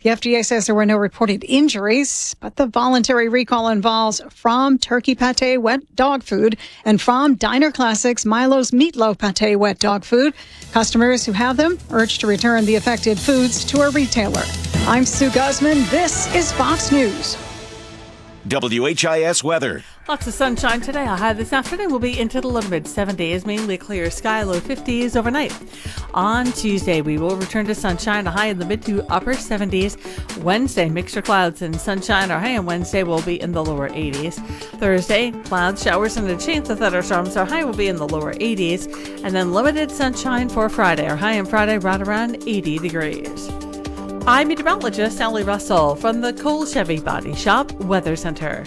The FDA says there were no reported injuries, but the voluntary recall involves From Turkey Pate wet dog food and From Diner Classics Milo's Meatloaf Pate wet dog food. Customers who have them urged to return the affected foods to a retailer. I'm Sue Guzman. This is Fox News. WHIS weather. Lots of sunshine today. A high this afternoon will be into the low to mid 70s, mainly clear sky, low 50s overnight. On Tuesday, we will return to sunshine, a high in the mid to upper 70s. Wednesday, mixture clouds and sunshine. Our high on Wednesday will be in the lower 80s. Thursday, clouds, showers, and a chance of thunderstorms. Our high will be in the lower 80s. And then limited sunshine for Friday. Our high on Friday right around 80 degrees. I'm meteorologist Sally Russell from the Cole Chevy Body Shop Weather Center.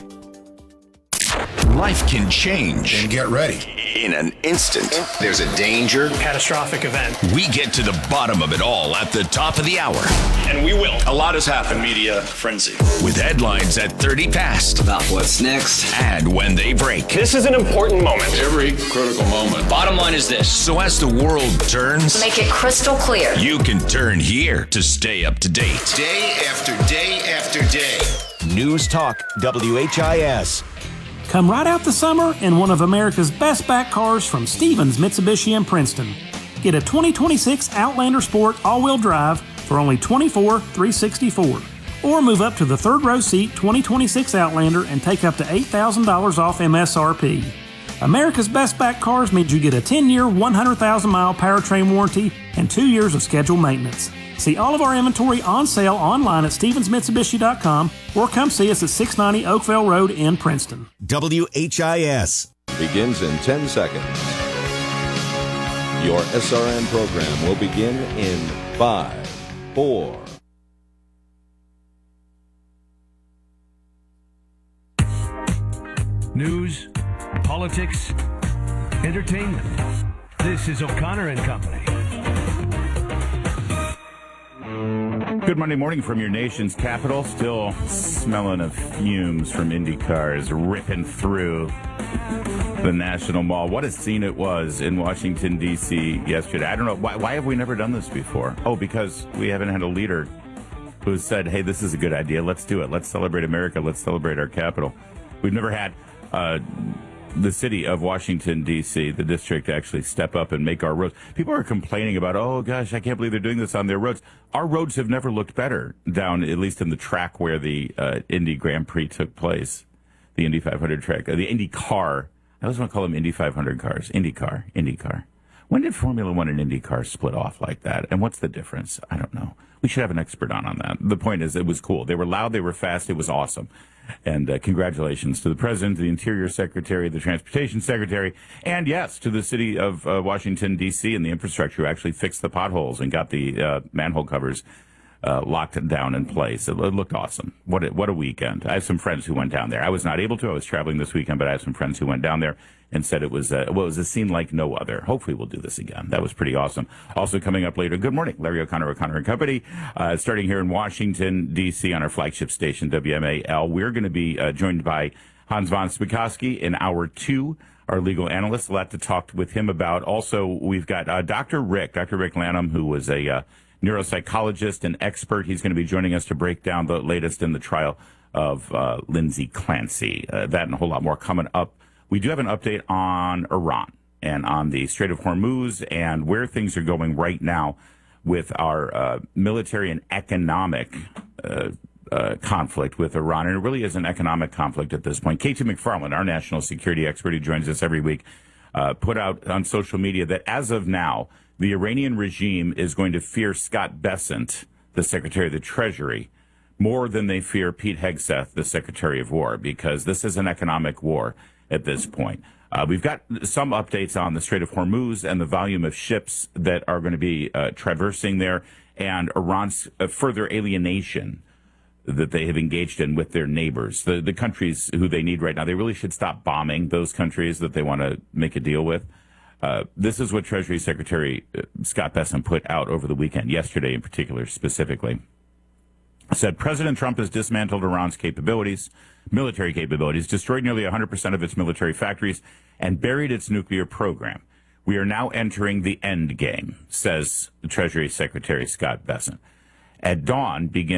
Life can change. And get ready. In an instant. There's a danger. Catastrophic event. We get to the bottom of it all at the top of the hour. And we will. A lot has happened. Media frenzy. With headlines at 30 past. About what's next. And when they break. This is an important moment. Every critical moment. Bottom line is this. So as the world turns. Make it crystal clear. You can turn here to stay up to date. Day after day after day. News Talk WHIS. Come right out the summer in one of America's best back cars from Stevens Mitsubishi in Princeton. Get a 2026 Outlander Sport all-wheel drive for only $24,364. Or move up to the third row seat 2026 Outlander and take up to $8,000 off MSRP. America's best back cars means you get a 10-year, 100,000-mile powertrain warranty and 2 years of scheduled maintenance. See all of our inventory on sale online at StevensMitsubishi.com or come see us at 690 Oakville Road in Princeton. WHIS. Begins in 10 seconds. Your SRN program will begin in 5, 4. News, politics, entertainment. This is O'Connor and Company. Good Monday morning from your nation's capital. Still smelling of fumes from Indy cars ripping through the National Mall. What a scene it was in Washington, D.C. yesterday. I don't know. Why have we never done this before? Oh, because we haven't had a leader who said, hey, this is a good idea. Let's do it. Let's celebrate America. Let's celebrate our capital. We've never had the city of Washington, D.C., the district, actually step up and make our roads. People are complaining about, oh, gosh, I can't believe they're doing this on their roads. Our roads have never looked better down, at least in the track where the Indy Grand Prix took place, the Indy 500 track, the Indy car. I always want to call them Indy 500 cars. Indy car. When did Formula One and Indy cars split off like that? And what's the difference? I don't know. We should have an expert on that. The point is, it was cool. They were loud. They were fast. It was awesome. And congratulations to the President, the Interior Secretary, the Transportation Secretary, and yes, to the city of Washington, D.C. and the infrastructure who actually fixed the potholes and got the manhole covers locked down in place. It looked awesome. What a weekend. I have some friends who went down there. I was not able to. I was traveling this weekend, but I have some friends who went down there and said it was a scene like no other. Hopefully we'll do this again. That was pretty awesome. Also coming up later, good morning, Larry O'Connor and Company, starting here in Washington, D.C. on our flagship station, WMAL. We're going to be joined by Hans von Spakovsky in hour 2, our legal analyst. A lot to talk with him about. Also, we've got Dr. Rick Lanham, who was a neuropsychologist and expert. He's going to be joining us to break down the latest in the trial of Lindsay Clancy. That and a whole lot more coming up. We do have an update on Iran and on the Strait of Hormuz and where things are going right now with our military and economic conflict with Iran. And it really is an economic conflict at this point. Katie McFarland, our national security expert who joins us every week, put out on social media that as of now, the Iranian regime is going to fear Scott Bessent, the Secretary of the Treasury, more than they fear Pete Hegseth, the Secretary of War, because this is an economic war at this point. We've got some updates on the Strait of Hormuz and the volume of ships that are going to be traversing there, and Iran's further alienation that they have engaged in with their neighbors, the countries who they need right now. They really should stop bombing those countries that they want to make a deal with. This is what Treasury Secretary Scott Bessent put out over the weekend, yesterday in particular, specifically. Said President Trump has dismantled Iran's military capabilities, destroyed nearly 100% of its military factories, and buried its nuclear program. We are now entering the end game, says Treasury Secretary Scott Bessent. At dawn begins